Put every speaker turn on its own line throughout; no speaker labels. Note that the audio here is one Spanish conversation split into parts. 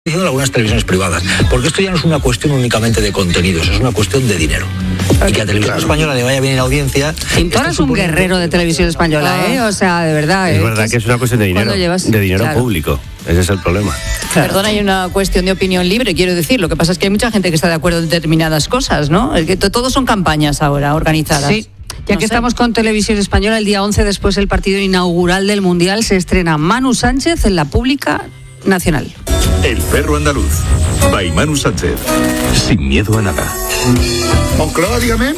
diciendo algunas televisiones privadas, porque esto ya no es una cuestión únicamente de contenidos, es una cuestión de dinero. Y que a Televisión Española le vaya bien en la audiencia.
Pintor es un guerrero de Televisión Española, O sea, de verdad.
Es verdad que es una cuestión de dinero, claro, público. Ese es el problema.
Claro. Perdona, hay una cuestión de opinión libre, quiero decir. Lo que pasa es que hay mucha gente que está de acuerdo en determinadas cosas, ¿no? Es que todos son campañas ahora organizadas.
Sí. Ya que estamos con Televisión Española, el día 11, después del partido inaugural del Mundial, se estrena Manu Sánchez en la Pública Nacional.
El perro andaluz, by Manu Sánchez. Sin miedo a nada.
Moncloa, dígame.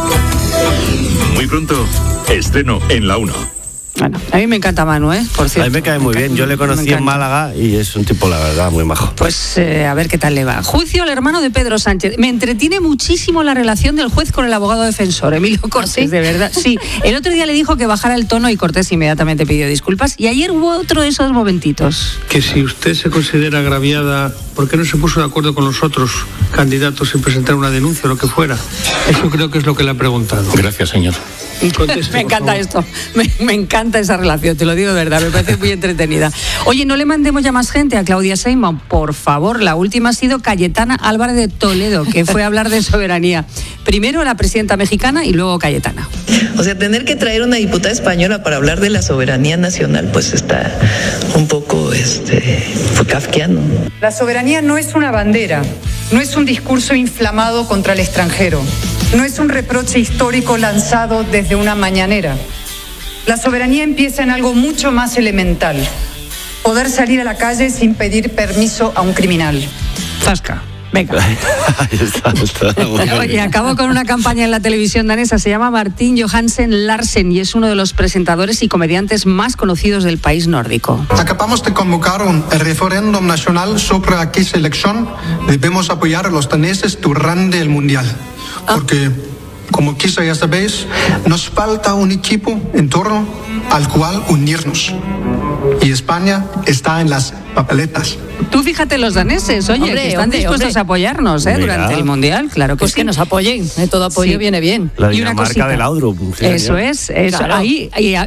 Muy pronto, estreno en La 1.
Bueno, a mí me encanta Manu, por cierto.
A mí me cae muy bien. Yo le conocí en Málaga y es un tipo, la verdad, muy majo.
Pues a ver qué tal le va. Juicio al hermano de Pedro Sánchez. Me entretiene muchísimo la relación del juez con el abogado defensor, Emilio Cortés, ¿sí? De verdad. Sí, el otro día le dijo que bajara el tono y Cortés inmediatamente pidió disculpas. Y ayer hubo otro de esos momentitos.
Que si usted se considera agraviada, ¿por qué no se puso de acuerdo con los otros candidatos en presentar una denuncia o lo que fuera? Eso creo que es lo que le ha preguntado.
Gracias, señor.
Me encanta esto, me encanta esa relación, te lo digo de verdad, me parece muy entretenida. Oye, no le mandemos ya más gente a Claudia Sheinbaum, por favor. La última ha sido Cayetana Álvarez de Toledo, que fue a hablar de soberanía. Primero la presidenta mexicana y luego Cayetana.
O sea, tener que traer una diputada española para hablar de la soberanía nacional, pues está un poco kafkiano.
La soberanía no es una bandera, no es un discurso inflamado contra el extranjero. No es un reproche histórico lanzado desde una mañanera. La soberanía empieza en algo mucho más elemental. Poder salir a la calle sin pedir permiso a un criminal.
Zasca. Venga.
Ahí está muy bien.
Oye, acabo con una campaña en la televisión danesa. Se llama Martin Johansen Larsen y es uno de los presentadores y comediantes más conocidos del país nórdico.
Acabamos de convocar un referéndum nacional sobre qué selección debemos apoyar a los daneses durante el Mundial. Porque, como quizá ya sabéis, nos falta un equipo en torno al cual unirnos. Y España está en las papeletas.
Tú fíjate los daneses, oye, que están dispuestos a apoyarnos durante el Mundial, claro que
pues
sí.
Que nos apoyen, todo apoyo viene bien.
La
y una
Dinamarca
cosita.
del Laudrup.
Eso es,
Claro.
ahí,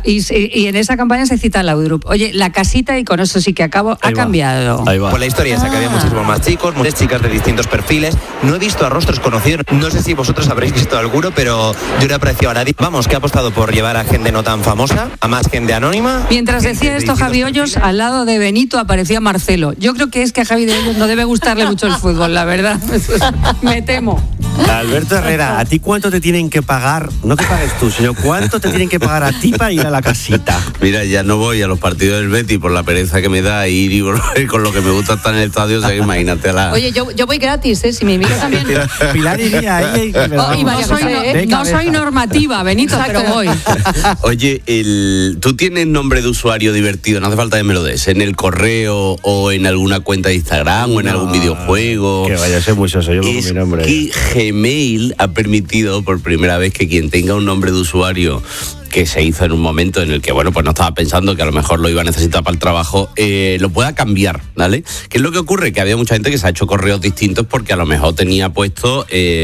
y en esa campaña se cita Laudrup. Oye, la casita, y con eso sí que acabo, ha cambiado.
Ahí va.
Pues la historia es que había muchísimos más chicos, muchas chicas de distintos perfiles. No he visto a rostros conocidos, no sé si vosotros habréis visto alguno, pero yo no he apreciado a nadie. Vamos, que ha apostado por llevar a gente no tan famosa, a más gente anónima.
Mientras decía esto Javi Hoyos, al lado de Benito aparecía Marcelo. Yo creo que es que a Javi de Hoyos no debe gustarle mucho el fútbol, la verdad. Me temo.
Alberto Herrera, ¿a ti cuánto te tienen que pagar? No que pagues tú, sino cuánto te tienen que pagar a ti para ir a la casita.
Mira, ya no voy a los partidos del Betis por la pereza que me da ir y volver con lo que me gusta estar en el estadio, o sea, que imagínate a la...
Oye, yo voy gratis, si me invitas también.
Pilar iría ahí.
No soy normativa, Benito, pero voy.
Oye, tú tienes nombre de usuario divertido, no hace falta que me lo des, en el correo o en alguna cuenta de Instagram o en algún videojuego.
Que vaya a ser muy soso, yo pongo mi nombre.
Que Gmail ha permitido por primera vez que quien tenga un nombre de usuario que se hizo en un momento en el que, bueno, pues no estaba pensando que a lo mejor lo iba a necesitar para el trabajo, lo pueda cambiar, ¿vale? ¿Qué es lo que ocurre? Que había mucha gente que se ha hecho correos distintos porque a lo mejor tenía puesto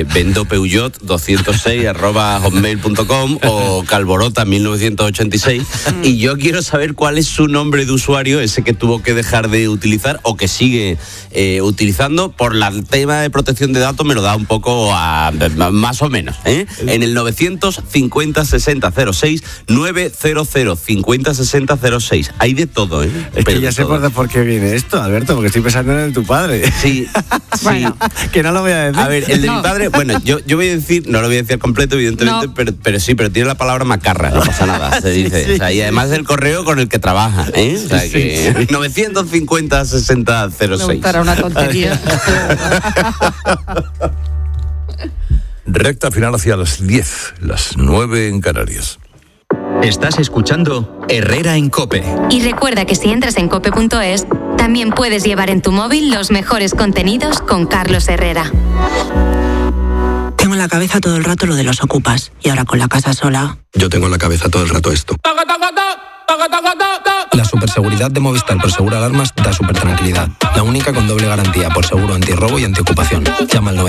vendopeuyot206@hotmail.com o calborota 1986 y yo quiero saber cuál es su nombre de usuario, ese que tuvo que dejar de utilizar o que sigue utilizando. Por el tema de protección de datos me lo da un poco más o menos, en el 950-6006 900 50 60 06. Hay de todo,
Es que ya sé por qué viene esto, Alberto, porque estoy pensando en el de tu padre.
Sí.
Bueno,
que no lo voy a decir.
A ver, el de mi padre, bueno, yo voy a decir, no lo voy a decir completo, evidentemente, no. pero tiene la palabra macarra, no pasa nada, se dice. Sí. O sea, y además el correo con el que trabaja, O sea, que 950 60 06.
Para una tontería.
Recta final hacia las 10, las 9 en Canarias.
Estás escuchando Herrera en COPE.
Y recuerda que si entras en cope.es, también puedes llevar en tu móvil los mejores contenidos con Carlos Herrera.
Tengo en la cabeza todo el rato lo de los ocupas. Y ahora con la casa sola...
Yo tengo en la cabeza todo el rato esto. La superseguridad de Movistar por Seguro Alarmas da super tranquilidad. La única con doble garantía por seguro antirrobo y antiocupación. Llama al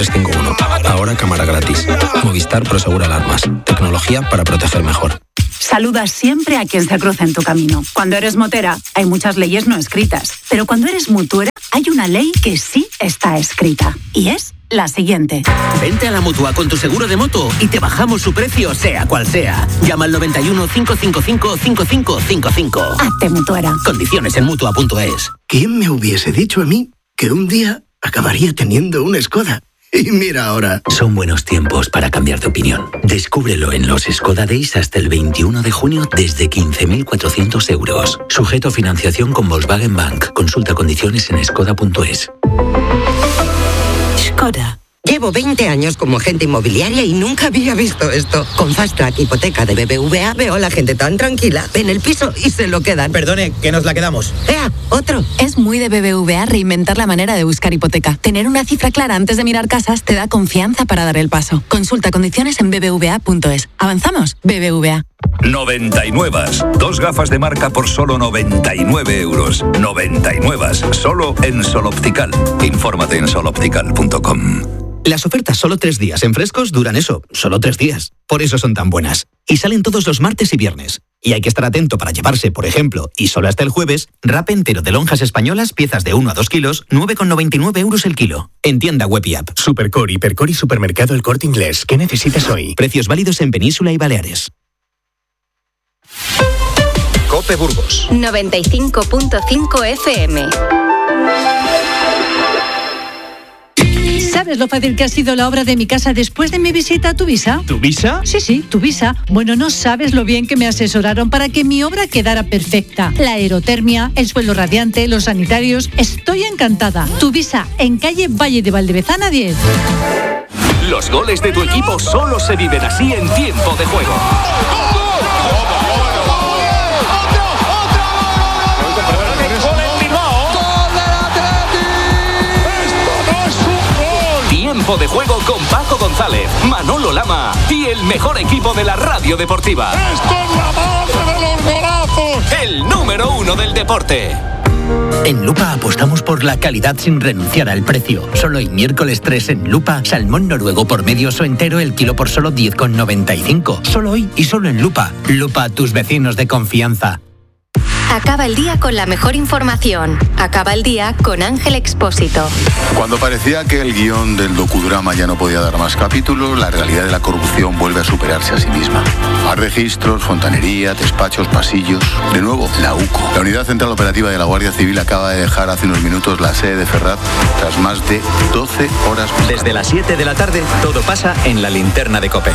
900-351-351. Ahora cámara gratis. Movistar por Seguro Alarmas. Tecnología para proteger mejor.
Saluda siempre a quien se cruza en tu camino. Cuando eres motera, hay muchas leyes no escritas. Pero cuando eres mutuera, hay una ley que sí está escrita. Y es la siguiente.
Vente a la Mutua con tu seguro de moto y te bajamos su precio, sea cual sea. Llama al 91 555 5555.
Hazte mutuera.
Condiciones en Mutua.es.
¿Quién me hubiese dicho a mí que un día acabaría teniendo un Skoda? Y mira ahora.
Son buenos tiempos para cambiar de opinión. Descúbrelo en los Skoda Days hasta el 21 de junio desde 15.400 euros. Sujeto a financiación con Volkswagen Bank. Consulta condiciones en skoda.es.
Skoda. Llevo 20 años como agente inmobiliaria y nunca había visto esto. Con Fast Track Hipoteca de BBVA veo a la gente tan tranquila. Ven el piso y se lo quedan.
Perdone, que nos la quedamos.
¡Ea! ¡Otro!
Es muy de BBVA reinventar la manera de buscar hipoteca. Tener una cifra clara antes de mirar casas te da confianza para dar el paso. Consulta condiciones en bbva.es. ¿Avanzamos? BBVA.
99. 2 gafas de marca por solo 99 euros. 99. Solo en Sol Optical. Infórmate en soloptical.com.
Las ofertas solo 3 días en Frescos duran eso, solo 3 días. Por eso son tan buenas. Y salen todos los martes y viernes. Y hay que estar atento para llevarse, por ejemplo, y solo hasta el jueves, wrap entero de lonjas españolas, piezas de 1 a 2 kilos, 9,99 euros el kilo. En tienda web y app.
Supercore, Hipercore y Supermercado El Corte Inglés. ¿Qué necesitas hoy?
Precios válidos en Península y Baleares.
COPE Burgos
95.5 FM.
¿Sabes lo fácil que ha sido la obra de mi casa después de mi visita a Tuvisa?
¿Tuvisa?
Sí, Tuvisa. Bueno, no sabes lo bien que me asesoraron para que mi obra quedara perfecta. La aerotermia, el suelo radiante, los sanitarios. Estoy encantada. Tuvisa, en calle Valle de Valdevezana 10.
Los goles de tu equipo solo se viven así en tiempo de juego. Tiempo de juego con Paco González, Manolo Lama y el mejor equipo de la radio deportiva.
¡Esto es la madre de los golazos!
El número 1 del deporte.
En Lupa apostamos por la calidad sin renunciar al precio. Solo hoy miércoles 3 en Lupa, salmón noruego por medio o entero el kilo por solo 10,95. Solo hoy y solo en Lupa. Lupa, tus vecinos de confianza.
Acaba el día con la mejor información. Acaba el día con Ángel Expósito.
Cuando parecía que el guión del docudrama ya no podía dar más capítulos, la realidad de la corrupción vuelve a superarse a sí misma. Más registros, fontanería, despachos, pasillos. De nuevo, la UCO. La Unidad Central Operativa de la Guardia Civil acaba de dejar hace unos minutos la sede de Ferraz tras más de 12 horas.
Desde las 7 de la tarde, todo pasa en la linterna de COPE.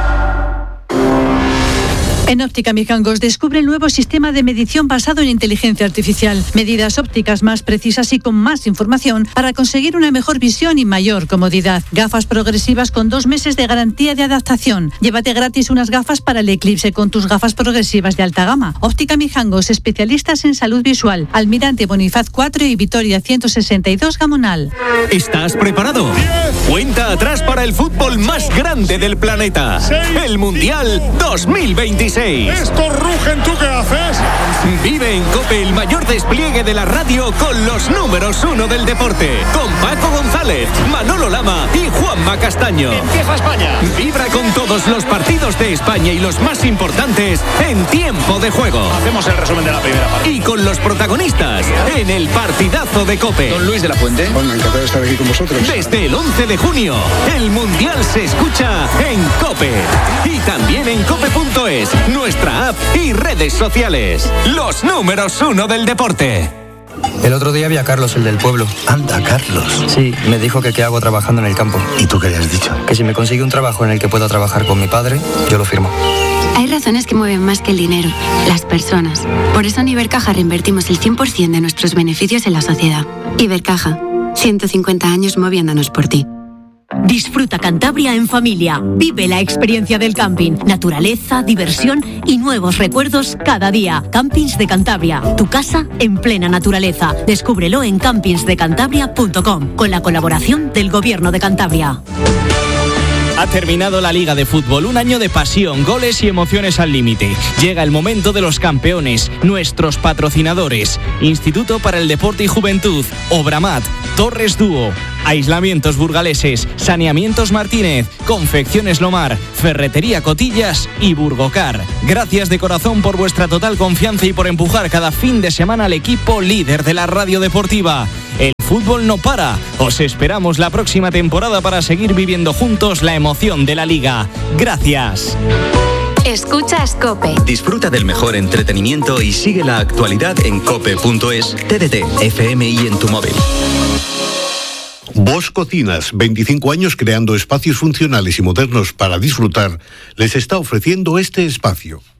En Óptica Mijangos descubre el nuevo sistema de medición basado en inteligencia artificial. Medidas ópticas más precisas y con más información para conseguir una mejor visión y mayor comodidad. Gafas progresivas con 2 meses de garantía de adaptación. Llévate gratis unas gafas para el eclipse con tus gafas progresivas de alta gama. Óptica Mijangos, especialistas en salud visual. Almirante Bonifaz 4 y Vitoria 162 Gamonal.
¿Estás preparado?
10.
Cuenta atrás para el fútbol más grande del planeta.
6.
El Mundial 2026.
¡Estos rugen! ¿Tú qué haces?
Vive en COPE el mayor despliegue de la radio con los números 1 del deporte. Con Paco González, Manolo Lama y Juanma Castaño.
¡Empieza España!
Vibra con todos los partidos de España y los más importantes en tiempo de juego.
Hacemos el resumen de la primera parte.
Y con los protagonistas en el partidazo de COPE.
Don Luis de la Fuente.
Bueno, encantado de estar aquí con vosotros.
Desde el 11 de junio, el Mundial se escucha en COPE. Y también en cope.es, nuestra app y redes sociales. Los números 1 del deporte.
El otro día vi a Carlos, el del pueblo.
Anda, Carlos.
Sí, me dijo que qué hago trabajando en el campo.
¿Y tú qué le has dicho?
Que si me consigue un trabajo en el que pueda trabajar con mi padre, yo lo firmo.
Hay razones que mueven más que el dinero, las personas. Por eso en Ibercaja reinvertimos el 100% de nuestros beneficios en la sociedad. Ibercaja, 150 años moviéndonos por ti.
Disfruta Cantabria en familia. Vive la experiencia del camping. Naturaleza, diversión y nuevos recuerdos cada día. Campings de Cantabria. Tu casa en plena naturaleza. Descúbrelo en campingsdecantabria.com con la colaboración del Gobierno de Cantabria.
Ha terminado la Liga de Fútbol, un año de pasión, goles y emociones al límite. Llega el momento de los campeones, nuestros patrocinadores. Instituto para el Deporte y Juventud, Obramat, Torres Dúo, Aislamientos Burgaleses, Saneamientos Martínez, Confecciones Lomar, Ferretería Cotillas y Burgocar. Gracias de corazón por vuestra total confianza y por empujar cada fin de semana al equipo líder de la radio deportiva. El fútbol no para. Os esperamos la próxima temporada para seguir viviendo juntos la emoción de la Liga. Gracias.
Escuchas COPE.
Disfruta del mejor entretenimiento y sigue la actualidad en cope.es, TDT, FM y en tu móvil.
Bosch Cocinas, 25 años creando espacios funcionales y modernos para disfrutar, les está ofreciendo este espacio.